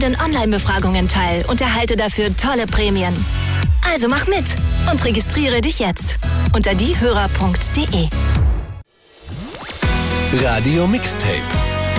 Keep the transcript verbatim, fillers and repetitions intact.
in Online-Befragungen teil und erhalte dafür tolle Prämien. Also mach mit und registriere dich jetzt unter diehörer punkt de. Radio Mixtape.